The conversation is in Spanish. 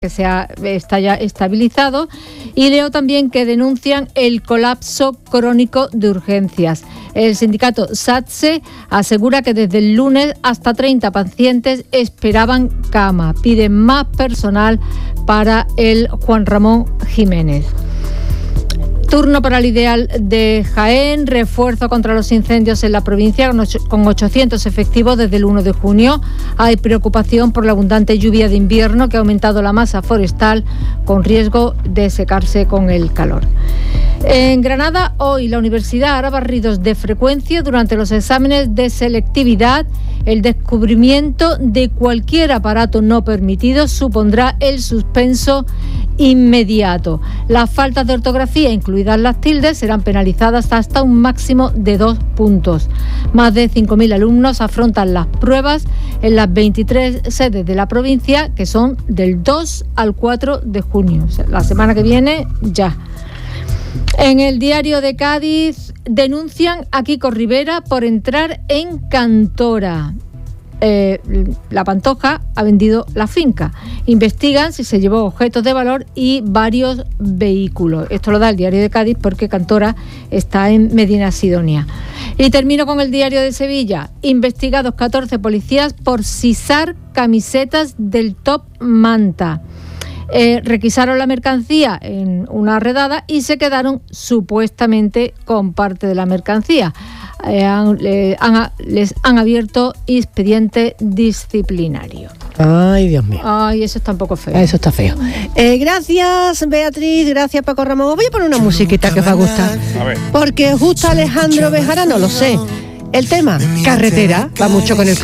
que está ya estabilizado, y leo también que denuncian el colapso crónico de urgencias. El sindicato SATSE asegura que desde el lunes hasta 30 pacientes esperaban cama. Piden más personal para el Juan Ramón Jiménez. Turno para el Ideal de Jaén, refuerzo contra los incendios en la provincia con 800 efectivos desde el 1 de junio. Hay preocupación por la abundante lluvia de invierno que ha aumentado la masa forestal con riesgo de secarse con el calor. En Granada, hoy la universidad hará barridos de frecuencia durante los exámenes de selectividad. El descubrimiento de cualquier aparato no permitido supondrá el suspenso inmediato. Las faltas de ortografía, incluidas las tildes, serán penalizadas hasta un máximo de 2 puntos. Más de 5.000 alumnos afrontan las pruebas en las 23 sedes de la provincia, que son del 2 al 4 de junio. O sea, la semana que viene ya. En el Diario de Cádiz denuncian a Kiko Rivera por entrar en Cantora. La Pantoja ha vendido la finca. Investigan si se llevó objetos de valor y varios vehículos. Esto lo da el Diario de Cádiz porque Cantora está en Medina Sidonia. Y termino con el Diario de Sevilla. Investigados 14 policías por sisar camisetas del Top Manta. Requisaron la mercancía en una redada y se quedaron supuestamente con parte de la mercancía. Les han abierto expediente disciplinario. Ay, Dios mío. Ay, eso está un poco feo. Eso está feo. Gracias, Beatriz, gracias, Paco Ramón. Os voy a poner una musiquita que os va a gustar. A ver. Porque justo Alejandro Bejarano, lo sé. El tema, carretera, va mucho con el